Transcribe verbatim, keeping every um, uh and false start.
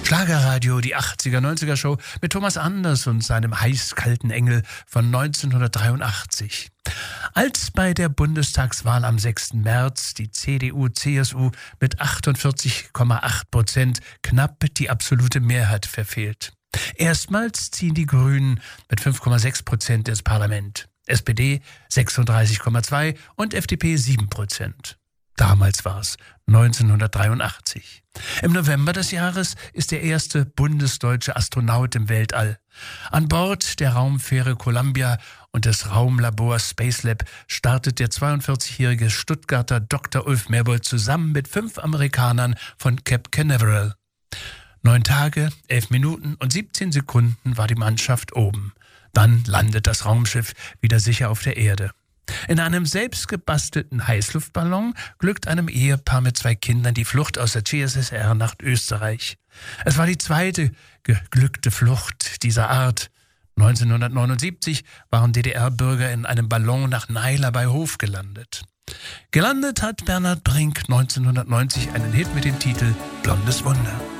Schlagerradio, die achtziger, neunziger Show mit Thomas Anders und seinem heiß-kalten Engel von neunzehnhundertdreiundachtzig. Als bei der Bundestagswahl am sechsten März die C D U C S U mit achtundvierzig Komma acht Prozent knapp die absolute Mehrheit verfehlt. Erstmals ziehen die Grünen mit fünf Komma sechs Prozent ins Parlament, S P D sechsunddreißig Komma zwei und F D P sieben Prozent. Damals war es neunzehnhundertdreiundachtzig. Im November des Jahres ist der erste bundesdeutsche Astronaut im Weltall. An Bord der Raumfähre Columbia und des Raumlabors Spacelab startet der zweiundvierzigjährige Stuttgarter Doktor Ulf Merbold zusammen mit fünf Amerikanern von Cape Canaveral. Neun Tage, elf Minuten und siebzehn Sekunden war die Mannschaft oben. Dann landet das Raumschiff wieder sicher auf der Erde. In einem selbstgebastelten Heißluftballon glückt einem Ehepaar mit zwei Kindern die Flucht aus der C S S R nach Österreich. Es war die zweite geglückte Flucht dieser Art. neunzehnhundertneunundsiebzig waren D D R-Bürger in einem Ballon nach Naila bei Hof gelandet. Gelandet hat Bernhard Brink neunzehnhundertneunzig einen Hit mit dem Titel »Blondes Wunder«.